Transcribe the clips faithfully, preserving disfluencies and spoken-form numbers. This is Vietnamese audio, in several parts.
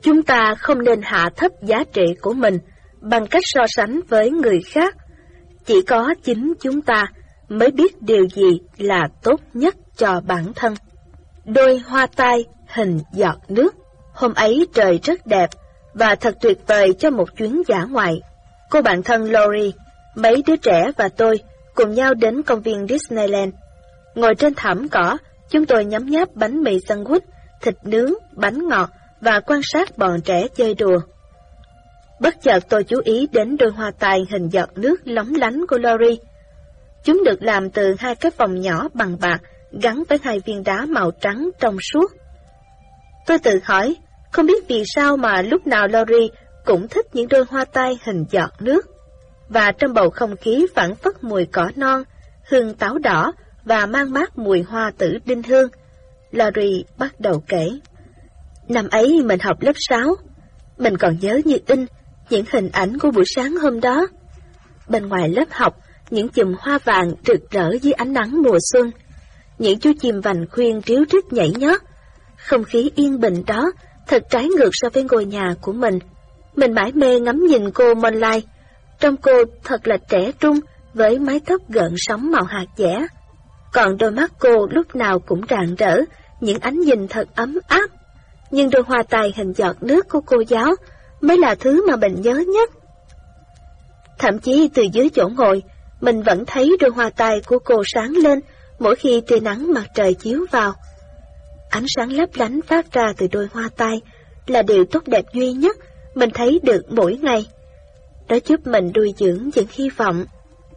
Chúng ta không nên hạ thấp giá trị của mình bằng cách so sánh với người khác. Chỉ có chính chúng ta mới biết điều gì là tốt nhất cho bản thân. Đôi hoa tai hình giọt nước. Hôm ấy trời rất đẹp và thật tuyệt vời cho một chuyến dã ngoại. Cô bạn thân Lori, mấy đứa trẻ và tôi cùng nhau đến công viên Disneyland. Ngồi trên thảm cỏ, chúng tôi nhấm nháp bánh mì sandwich, thịt nướng, bánh ngọt và quan sát bọn trẻ chơi đùa. Bất chợt tôi chú ý đến đôi hoa tai hình giọt nước lóng lánh của Lori. Chúng được làm từ hai cái vòng nhỏ bằng bạc gắn với hai viên đá màu trắng trong suốt. Tôi tự hỏi, không biết vì sao mà lúc nào Lori cũng thích những đôi hoa tai hình giọt nước. Và trong bầu không khí phảng phất mùi cỏ non, hương táo đỏ và mang mát mùi hoa tử đinh hương. Lori bắt đầu kể. Năm ấy mình học lớp sáu, mình còn nhớ như in những hình ảnh của buổi sáng hôm đó. Bên ngoài lớp học, những chùm hoa vàng rực rỡ dưới ánh nắng mùa xuân. Những chú chim vành khuyên ríu rít nhảy nhót. Không khí yên bình đó thật trái ngược so với ngôi nhà của mình. Mình mải mê ngắm nhìn cô Moonlight. Trông cô thật là trẻ trung với mái tóc gợn sóng màu hạt dẻ. Còn đôi mắt cô lúc nào cũng rạng rỡ, những ánh nhìn thật ấm áp. Nhưng đôi hoa tai hình giọt nước của cô giáo mới là thứ mà mình nhớ nhất. Thậm chí từ dưới chỗ ngồi, mình vẫn thấy đôi hoa tai của cô sáng lên mỗi khi tia nắng mặt trời chiếu vào. Ánh sáng lấp lánh phát ra từ đôi hoa tai là điều tốt đẹp duy nhất mình thấy được mỗi ngày. Đó giúp mình nuôi dưỡng những hy vọng.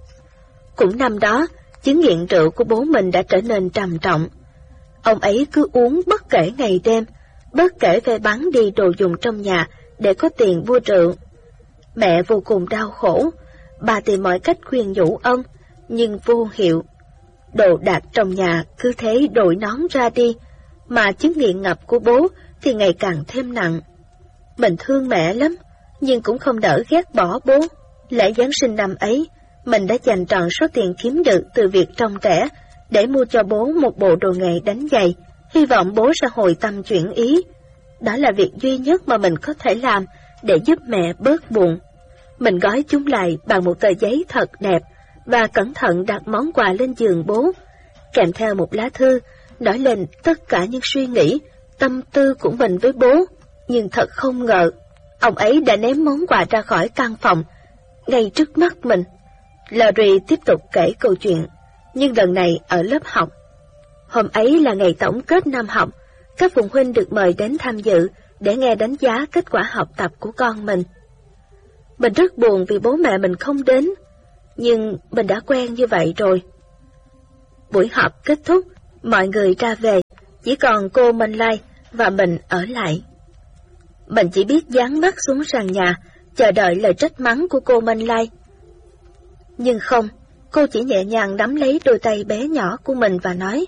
Cũng năm đó, chứng nghiện rượu của bố mình đã trở nên trầm trọng. Ông ấy cứ uống bất kể ngày đêm, bất kể phải bán đi đồ dùng trong nhà để có tiền mua rượu. Mẹ vô cùng đau khổ, bà tìm mọi cách khuyên nhủ ông, nhưng vô hiệu. Đồ đạc trong nhà cứ thế đội nón ra đi, mà chứng nghiện ngập của bố thì ngày càng thêm nặng. Mình thương mẹ lắm, nhưng cũng không đỡ ghét bỏ bố. Lễ Giáng sinh năm ấy, mình đã dành trọn số tiền kiếm được từ việc trông trẻ để mua cho bố một bộ đồ nghề đánh giày, hy vọng bố sẽ hồi tâm chuyển ý. Đó là việc duy nhất mà mình có thể làm để giúp mẹ bớt buồn. Mình gói chúng lại bằng một tờ giấy thật đẹp và cẩn thận đặt món quà lên giường bố, kèm theo một lá thư nói lên tất cả những suy nghĩ, tâm tư của mình với bố. Nhưng thật không ngờ, ông ấy đã ném món quà ra khỏi căn phòng, ngay trước mắt mình. Larry tiếp tục kể câu chuyện, nhưng lần này ở lớp học. Hôm ấy là ngày tổng kết năm học, các phụ huynh được mời đến tham dự để nghe đánh giá kết quả học tập của con mình. Mình rất buồn vì bố mẹ mình không đến, nhưng mình đã quen như vậy rồi. Buổi họp kết thúc, mọi người ra về, chỉ còn cô Moonlight và mình ở lại. Mình chỉ biết dán mắt xuống sàn nhà, chờ đợi lời trách mắng của cô Moonlight. Nhưng không, cô chỉ nhẹ nhàng nắm lấy đôi tay bé nhỏ của mình và nói: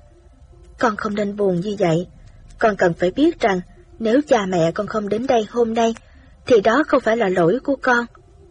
Con không nên buồn như vậy, con cần phải biết rằng nếu cha mẹ con không đến đây hôm nay, thì đó không phải là lỗi của con.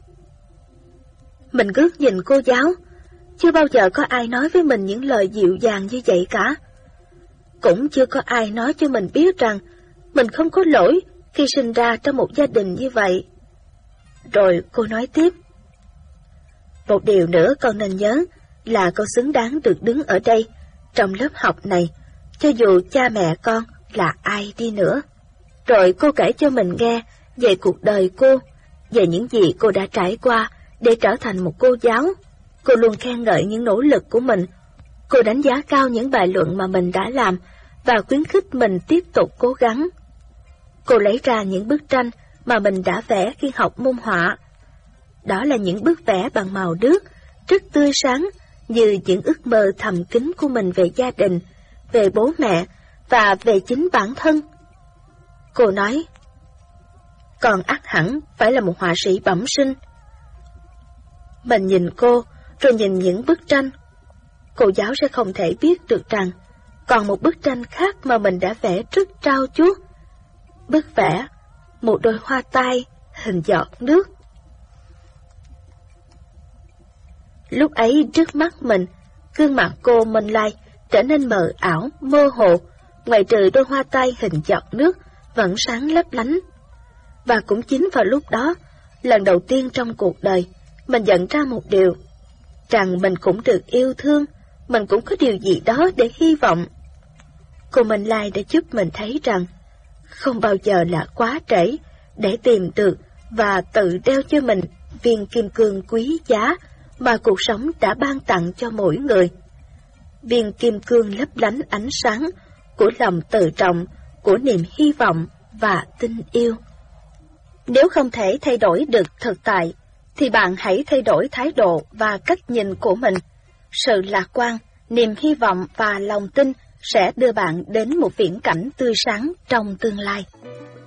Mình ngước nhìn cô giáo, chưa bao giờ có ai nói với mình những lời dịu dàng như vậy cả. Cũng chưa có ai nói cho mình biết rằng mình không có lỗi khi sinh ra trong một gia đình như vậy. Rồi cô nói tiếp: Một điều nữa con nên nhớ là con xứng đáng được đứng ở đây, trong lớp học này, cho dù cha mẹ con là ai đi nữa. Rồi cô kể cho mình nghe về cuộc đời cô, về những gì cô đã trải qua để trở thành một cô giáo. Cô luôn khen ngợi những nỗ lực của mình. Cô đánh giá cao những bài luận mà mình đã làm và khuyến khích mình tiếp tục cố gắng. Cô lấy ra những bức tranh mà mình đã vẽ khi học môn họa. Đó là những bức vẽ bằng màu nước, rất tươi sáng, như những ước mơ thầm kín của mình về gia đình, về bố mẹ và về chính bản thân. Cô nói: Con ắt hẳn phải là một họa sĩ bẩm sinh. Mình nhìn cô, rồi nhìn những bức tranh. Cô giáo sẽ không thể biết được rằng còn một bức tranh khác mà mình đã vẽ rất trau chuốt. Bức vẽ một đôi hoa tai hình giọt nước. Lúc ấy trước mắt mình, gương mặt cô Moonlight trở nên mờ ảo, mơ hồ, ngoại trừ đôi hoa tai hình giọt nước vẫn sáng lấp lánh. Và cũng chính vào lúc đó, lần đầu tiên trong cuộc đời, mình nhận ra một điều, rằng mình cũng được yêu thương, mình cũng có điều gì đó để hy vọng. Cô Minh Lai đã giúp mình thấy rằng, không bao giờ là quá trễ để tìm được và tự đeo cho mình viên kim cương quý giá mà cuộc sống đã ban tặng cho mỗi người. Viên kim cương lấp lánh ánh sáng của lòng tự trọng, của niềm hy vọng và tình yêu. Nếu không thể thay đổi được thực tại, thì bạn hãy thay đổi thái độ và cách nhìn của mình. Sự lạc quan, niềm hy vọng và lòng tin sẽ đưa bạn đến một viễn cảnh tươi sáng trong tương lai.